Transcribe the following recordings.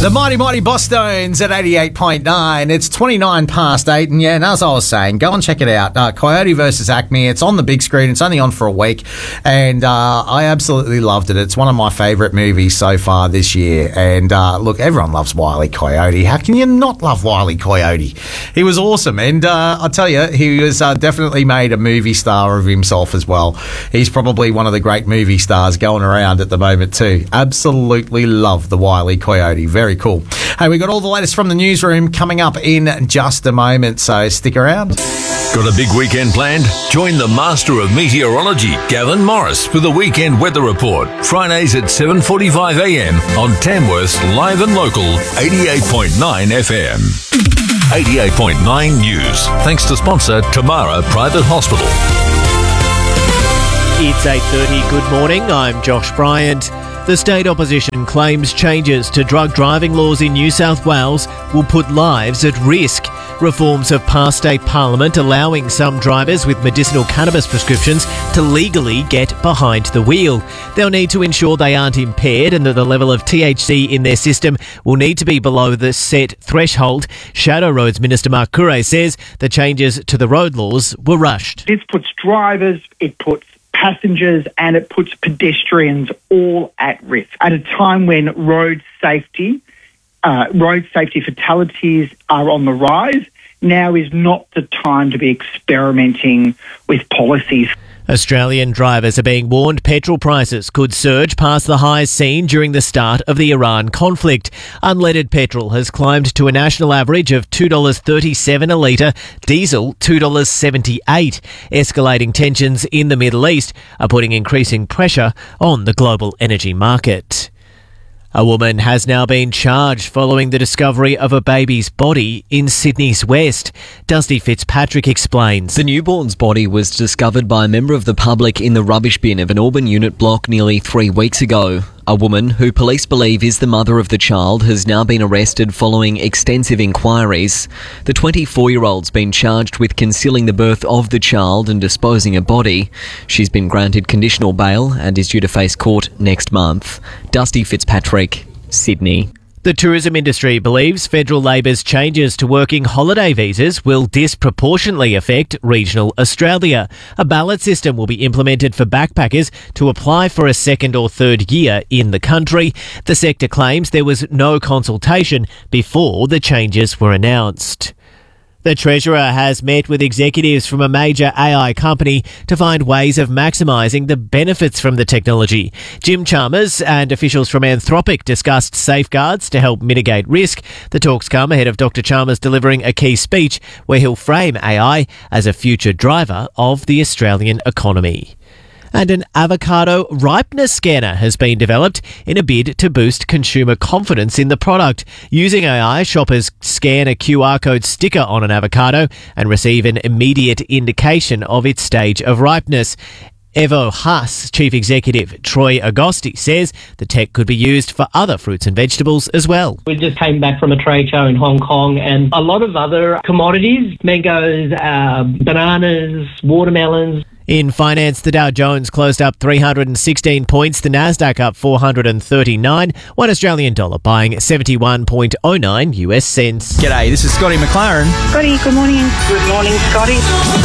The Mighty Bosstones at 88.9. It's 29 past 8. And yeah, and as I was saying, go and check it out. Coyote versus Acme. It's on the big screen. It's only on for a week. And I absolutely loved it. It's one of my favourite movies so far this year. And look, everyone loves Wile E. Coyote. How can you not love Wile E. Coyote? He was awesome. And I'll tell you, he was definitely made a movie star of himself as well. He's probably one of the great movie stars going around at the moment too. Absolutely love the Wile E. Coyote. Very cool. Hey, we got all the latest from the newsroom coming up in just a moment, so stick around. Got a big weekend planned? Join the Master of Meteorology, Gavin Morris, for the weekend weather report. Fridays at 7:45 a.m. on Tamworth's Live and Local 88.9 FM. 88.9 News. Thanks to sponsor Tamara Private Hospital. It's 8:30. Good morning. I'm Josh Bryant. The state opposition claims changes to drug driving laws in New South Wales will put lives at risk. Reforms have passed state parliament allowing some drivers with medicinal cannabis prescriptions to legally get behind the wheel. They'll need to ensure they aren't impaired and that the level of THC in their system will need to be below the set threshold. Shadow Roads Minister Mark Curray says the changes to the road laws were rushed. This puts drivers, it puts passengers and it puts pedestrians all at risk at a time when road safety fatalities are on the rise. Now is not the time to be experimenting with policies. Australian drivers are being warned petrol prices could surge past the highs seen during the start of the Iran conflict. Unleaded petrol has climbed to a national average of $2.37 a litre, diesel $2.78. Escalating tensions in the Middle East are putting increasing pressure on the global energy market. A woman has now been charged following the discovery of a baby's body in Sydney's West. Dusty Fitzpatrick explains. The newborn's body was discovered by a member of the public in the rubbish bin of an Auburn unit block nearly 3 weeks ago. A woman, who police believe is the mother of the child, has now been arrested following extensive inquiries. The 24-year-old's been charged with concealing the birth of the child and disposing a body. She's been granted conditional bail and is due to face court next month. Dusty Fitzpatrick, Sydney. The tourism industry believes federal Labor's changes to working holiday visas will disproportionately affect regional Australia. A ballot system will be implemented for backpackers to apply for a second or third year in the country. The sector claims there was no consultation before the changes were announced. The Treasurer has met with executives from a major AI company to find ways of maximising the benefits from the technology. Jim Chalmers and officials from Anthropic discussed safeguards to help mitigate risk. The talks come ahead of Dr. Chalmers delivering a key speech where he'll frame AI as a future driver of the Australian economy. And an avocado ripeness scanner has been developed in a bid to boost consumer confidence in the product. Using AI, shoppers scan a QR code sticker on an avocado and receive an immediate indication of its stage of ripeness. Evo Haas Chief Executive Troy Agosti says the tech could be used for other fruits and vegetables as well. We just came back from a trade show in Hong Kong and a lot of other commodities, mangoes, bananas, watermelons. In finance, the Dow Jones closed up 316 points, the Nasdaq up 439, $1 Australian dollar buying 71.09 US cents. G'day, this is Scotty McLaren. Scotty, good morning. Good morning, Scotty.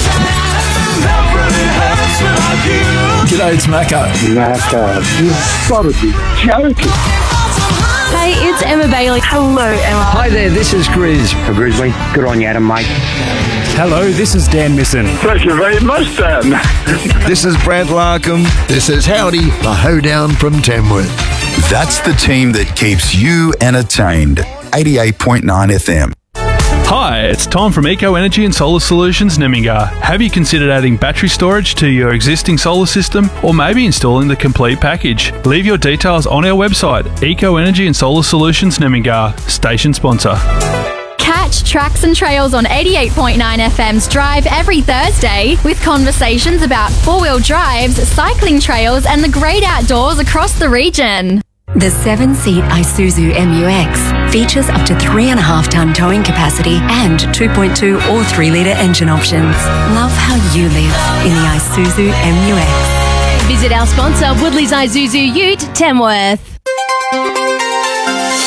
G'day, it's Macca. Macca, you've got to be joking. Hey, it's Emma Bailey. Hello, Emma. Hi there, this is Grizz. Grizzly, good on you, Adam, mate. Hello, this is Dan Misson. Pleasure very much, Dan. This is Brad Larkham. This is Howdy, the hoedown from Tamworth. That's the team that keeps you entertained. 88.9 FM. Hi, it's Tom from Eco Energy and Solar Solutions Nemmingar. Have you considered adding battery storage to your existing solar system or maybe installing the complete package? Leave your details on our website, Eco Energy and Solar Solutions Nemmingar, station sponsor. Catch Tracks and Trails on 88.9 FM's Drive every Thursday with conversations about four-wheel drives, cycling trails and the great outdoors across the region. The 7-seat Isuzu MU-X features up to 3.5-tonne towing capacity and 2.2 or 3-litre engine options. Love how you live in the Isuzu MU-X. Visit our sponsor, Woodley's Isuzu Ute, Tamworth.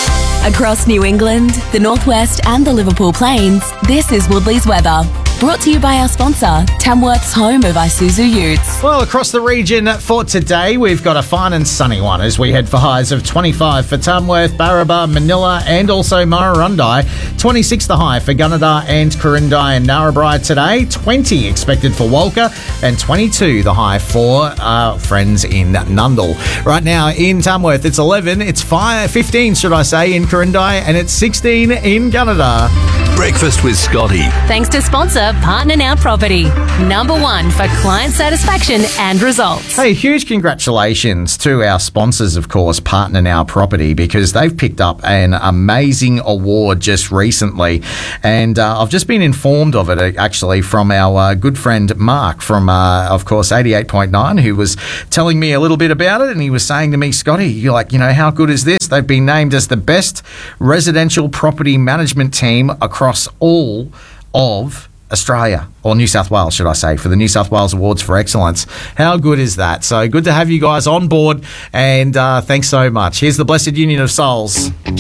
Across New England, the Northwest and the Liverpool Plains, this is Woodley's weather. Brought to you by our sponsor, Tamworth's home of Isuzu Utes. Well, across the region for today, we've got a fine and sunny one as we head for highs of 25 for Tamworth, Barraba, Manila and also Murrurundi. 26 the high for Gunnedah and Corindai and Narrabri today. 20 expected for Walker and 22 the high for our friends in Nundle. Right now in Tamworth, it's 11. It's 15, should I say, in Corindai and it's 16 in Gunnedah. Breakfast with Scotty. Thanks to sponsor Partner Now Property. Number one for client satisfaction and results. Hey, huge congratulations to our sponsors, of course, Partner Now Property, because they've picked up an amazing award just recently. And I've just been informed of it, actually, from our good friend Mark from, of course, 88.9, who was telling me a little bit about it. And he was saying to me, Scotty, you're like, how good is this? They've been named as the best residential property management team across all of Australia, or New South Wales, should I say, for the New South Wales Awards for Excellence. How good is that? So good to have you guys on board, and thanks so much. Here's the Blessed Union of Souls.